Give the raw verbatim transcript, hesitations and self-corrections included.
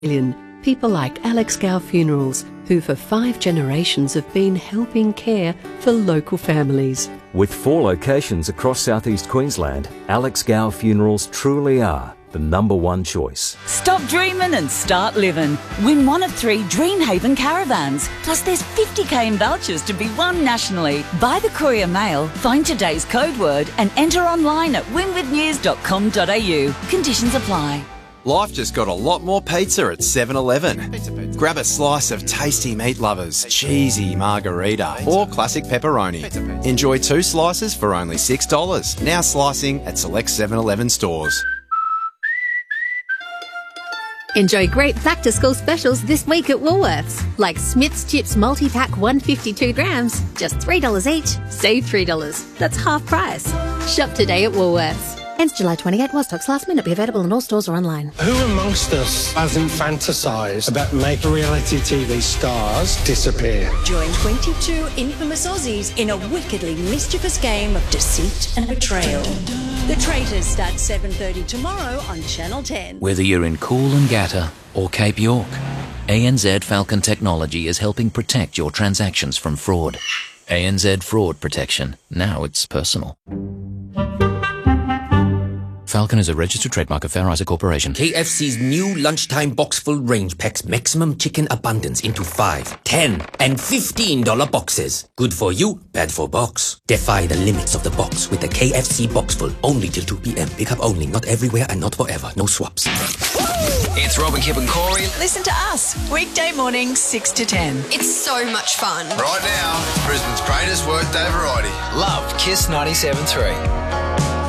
People like Alex Gow Funerals, who for five generations have been helping care for local families. With four locations across southeast Queensland, Alex Gow Funerals truly are the number one choice. Stop dreaming and start living. Win one of three Dreamhaven caravans. Plus there's fifty K in vouchers to be won nationally. Buy the Courier Mail, find today's code word and enter online at win with news dot com dot a u. Conditions apply. Life just got a lot more pizza at seven eleven. Grab a slice of tasty meat lovers, cheesy margarita or classic pepperoni. Enjoy two slices for only six dollars. Now slicing at select seven eleven stores. Enjoy great back-to-school specials this week at Woolworths, like Smith's Chips multi-pack one hundred fifty-two grams, just three dollars each. Save three dollars. That's half price. Shop today at Woolworths. Ends July twenty-eighth while stocks last minute. Be available in all stores or online. Who amongst us hasn't fantasised about making reality T V stars disappear? Join twenty-two infamous Aussies in a wickedly mischievous game of deceit and betrayal. The Traitors starts seven thirty tomorrow on Channel ten. Whether you're in Coolangatta or Cape York, A N Z Falcon Technology is helping protect your transactions from fraud. A N Z Fraud Protection. Now it's personal. Falcon is a registered trademark of Fair Isaac Corporation. K F C's new lunchtime box full range packs maximum chicken abundance into five, ten, and fifteen dollar boxes. Good for you, bad for box. Defy the limits of the box with the K F C box full. Only till two p m. Pick up only, not everywhere and not forever. No swaps. It's Robin, Kip and Corey. Listen to us, weekday mornings, six to ten. It's so much fun. Right now, Brisbane's greatest workday variety. Love Kiss ninety-seven point three.